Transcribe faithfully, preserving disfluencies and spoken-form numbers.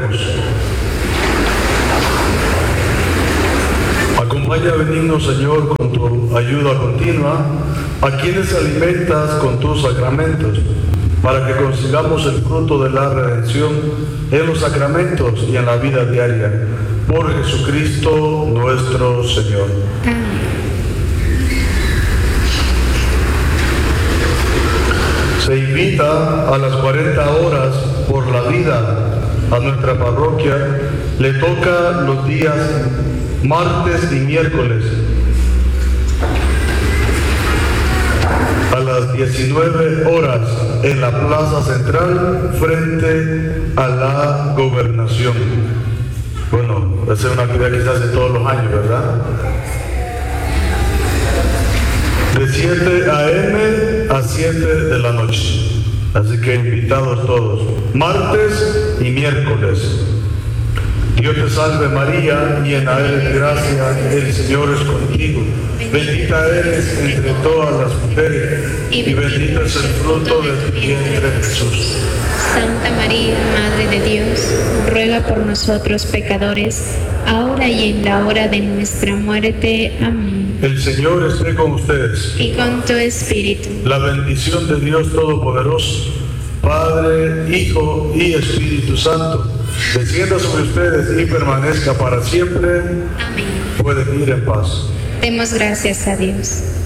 Oremos. Acompaña, benigno Señor, con tu ayuda continua a quienes alimentas con tus sacramentos, para que consigamos el fruto de la redención en los sacramentos y en la vida diaria. Por Jesucristo nuestro Señor. Amén. Se invita a las cuarenta horas por la vida a nuestra parroquia. Le toca los días martes y miércoles a las diecinueve horas en la Plaza Central frente a la Gobernación. Bueno, esa es una actividad que se hace todos los años, ¿verdad? De siete a eme a siete de la noche. Así que invitados todos, martes y miércoles. Dios te salve María, llena eres de gracia, el Señor es contigo. Bendita eres entre todas las mujeres, y bendito es el fruto de tu vientre Jesús. Santa María, Madre de Dios, ruega por nosotros pecadores, ahora y en la hora de nuestra muerte. Amén. El Señor esté con ustedes. Y con tu espíritu. La bendición de Dios Todopoderoso, Padre, Hijo y Espíritu Santo, descienda sobre ustedes y permanezca para siempre. Amén. Pueden ir en paz. Demos gracias a Dios.